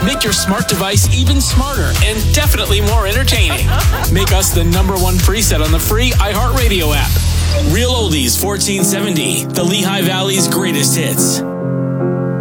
Make your smart device even smarter and definitely more entertaining. Make us the #1 preset on the free iHeartRadio app. Real Oldies 1470, the Lehigh Valley's greatest hits.